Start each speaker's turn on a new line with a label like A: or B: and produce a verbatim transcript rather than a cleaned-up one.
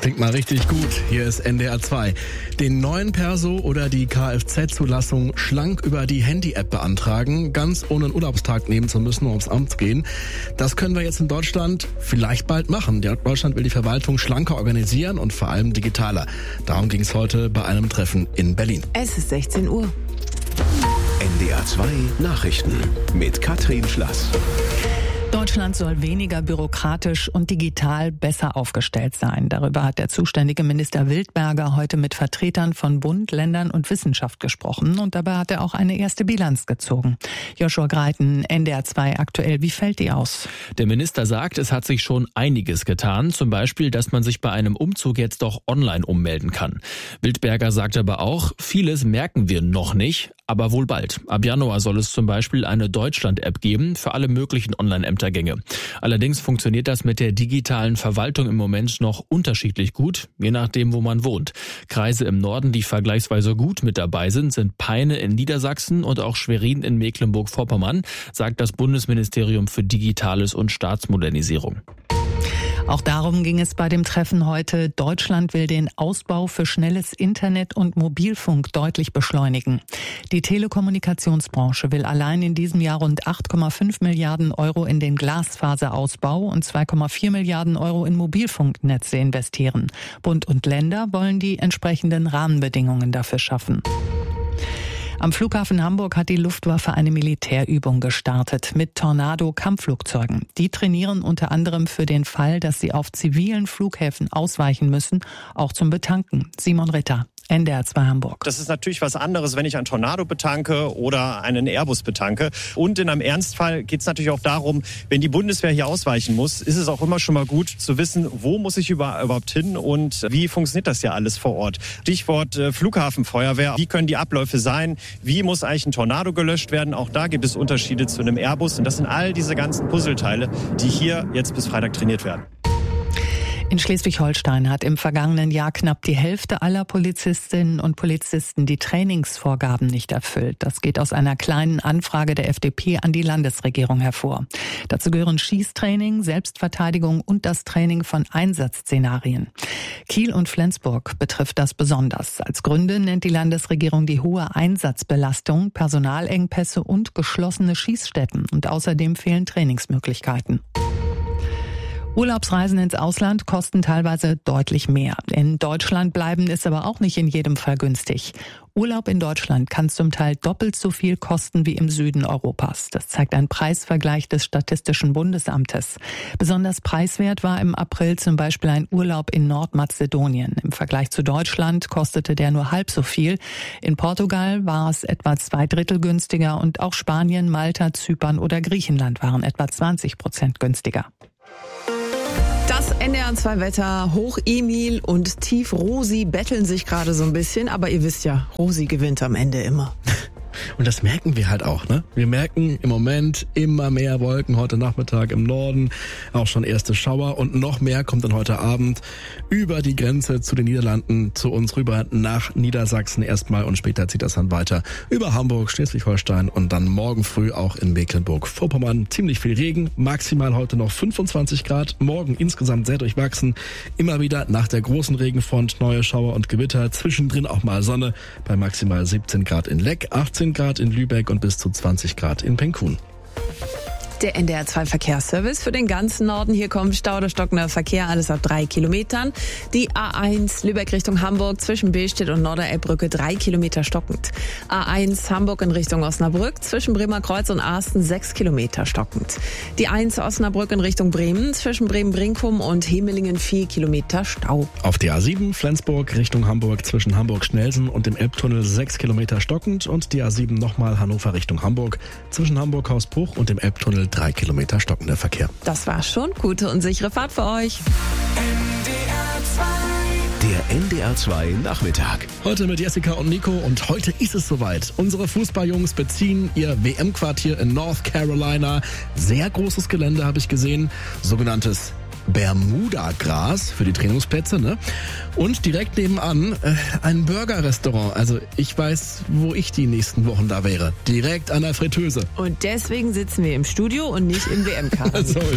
A: klingt mal richtig gut. Hier ist N D R zwei. Den neuen Perso oder die Kfz-Zulassung schlank über die Handy-App beantragen, ganz ohne einen Urlaubstag nehmen zu müssen, um aufs Amt zu gehen. Das können wir jetzt in Deutschland vielleicht bald machen. Deutschland will die Verwaltung schlanker organisieren und vor allem digitaler. Darum ging es heute bei einem Treffen in Berlin.
B: Es ist sechzehn Uhr.
C: N D R zwei Nachrichten mit Katrin Schlass.
D: Deutschland soll weniger bürokratisch und digital besser aufgestellt sein. Darüber hat der zuständige Minister Wildberger heute mit Vertretern von Bund, Ländern und Wissenschaft gesprochen. Und dabei hat er auch eine erste Bilanz gezogen. Joshua Greiten, N D R zwei aktuell. Wie fällt die aus?
E: Der Minister sagt, es hat sich schon einiges getan. Zum Beispiel, dass man sich bei einem Umzug jetzt doch online ummelden kann. Wildberger sagt aber auch, vieles merken wir noch nicht, aber wohl bald. Ab Januar soll es zum Beispiel eine Deutschland-App geben für alle möglichen Online-Ämter. Allerdings funktioniert das mit der digitalen Verwaltung im Moment noch unterschiedlich gut, je nachdem, wo man wohnt. Kreise im Norden, die vergleichsweise gut mit dabei sind, sind Peine in Niedersachsen und auch Schwerin in Mecklenburg-Vorpommern, sagt das Bundesministerium für Digitales und Staatsmodernisierung.
D: Auch darum ging es bei dem Treffen heute. Deutschland will den Ausbau für schnelles Internet und Mobilfunk deutlich beschleunigen. Die Telekommunikationsbranche will allein in diesem Jahr rund acht Komma fünf Milliarden Euro in den Glasfaserausbau und zwei Komma vier Milliarden Euro in Mobilfunknetze investieren. Bund und Länder wollen die entsprechenden Rahmenbedingungen dafür schaffen. Am Flughafen Hamburg hat die Luftwaffe eine Militärübung gestartet mit Tornado-Kampfflugzeugen. Die trainieren unter anderem für den Fall, dass sie auf zivilen Flughäfen ausweichen müssen, auch zum Betanken. Simon Ritter, N D R zwei Hamburg.
F: Das ist natürlich was anderes, wenn ich einen Tornado betanke oder einen Airbus betanke. Und in einem Ernstfall geht es natürlich auch darum, wenn die Bundeswehr hier ausweichen muss, ist es auch immer schon mal gut zu wissen, wo muss ich überhaupt hin und wie funktioniert das ja alles vor Ort. Stichwort äh, Flughafenfeuerwehr. Wie können die Abläufe sein? Wie muss eigentlich ein Tornado gelöscht werden? Auch da gibt es Unterschiede zu einem Airbus. Und das sind all diese ganzen Puzzleteile, die hier jetzt bis Freitag trainiert werden.
D: In Schleswig-Holstein hat im vergangenen Jahr knapp die Hälfte aller Polizistinnen und Polizisten die Trainingsvorgaben nicht erfüllt. Das geht aus einer kleinen Anfrage der F D P an die Landesregierung hervor. Dazu gehören Schießtraining, Selbstverteidigung und das Training von Einsatzszenarien. Kiel und Flensburg betrifft das besonders. Als Gründe nennt die Landesregierung die hohe Einsatzbelastung, Personalengpässe und geschlossene Schießstätten. Und außerdem fehlen Trainingsmöglichkeiten. Urlaubsreisen ins Ausland kosten teilweise deutlich mehr. In Deutschland bleiben ist aber auch nicht in jedem Fall günstig. Urlaub in Deutschland kann zum Teil doppelt so viel kosten wie im Süden Europas. Das zeigt ein Preisvergleich des Statistischen Bundesamtes. Besonders preiswert war im April zum Beispiel ein Urlaub in Nordmazedonien. Im Vergleich zu Deutschland kostete der nur halb so viel. In Portugal war es etwa zwei Drittel günstiger und auch Spanien, Malta, Zypern oder Griechenland waren etwa zwanzig Prozent günstiger.
B: Das N D R zwei Wetter, Hoch Emil und Tief Rosi betteln sich gerade so ein bisschen, aber ihr wisst ja, Rosi gewinnt am Ende immer.
A: Und das merken wir halt auch, ne? Wir merken im Moment immer mehr Wolken heute Nachmittag im Norden, auch schon erste Schauer und noch mehr kommt dann heute Abend über die Grenze zu den Niederlanden, zu uns rüber nach Niedersachsen erstmal und später zieht das dann weiter über Hamburg, Schleswig-Holstein und dann morgen früh auch in Mecklenburg-Vorpommern. Ziemlich viel Regen, maximal heute noch fünfundzwanzig Grad, morgen insgesamt sehr durchwachsen, immer wieder nach der großen Regenfront neue Schauer und Gewitter, zwischendrin auch mal Sonne bei maximal siebzehn Grad in Leck, achtzehn Grad in Lübeck und bis zu zwanzig Grad in Penkun.
B: Der N D R zwei Verkehrsservice für den ganzen Norden. Hier kommt Stau oder stockender Verkehr, alles ab drei Kilometern. Die A eins Lübeck Richtung Hamburg zwischen Billstedt und Norderelbbrücke drei Kilometer stockend. A eins Hamburg in Richtung Osnabrück zwischen Bremer Kreuz und Asten sechs Kilometer stockend. Die eins Osnabrück in Richtung Bremen zwischen Bremen-Brinkum und Hemelingen vier Kilometer Stau.
A: Auf der A sieben Flensburg Richtung Hamburg zwischen Hamburg-Schnelsen und dem Elbtunnel sechs Kilometer stockend und die A sieben nochmal Hannover Richtung Hamburg zwischen Hamburg-Hausbruch und dem Elbtunnel drei Kilometer stockender Verkehr.
B: Das war's schon. Gute und sichere Fahrt für euch.
C: Der N D R zwei Nachmittag.
A: Heute mit Jessica und Nico und heute ist es soweit. Unsere Fußballjungs beziehen ihr W M-Quartier in North Carolina. Sehr großes Gelände habe ich gesehen. Sogenanntes Bermuda-Gras für die Trainingsplätze, ne? Und direkt nebenan äh, ein Burger-Restaurant. Also ich weiß, wo ich die nächsten Wochen da wäre. Direkt an der Fritteuse.
B: Und deswegen sitzen wir im Studio und nicht im W M-Kader.
A: So ist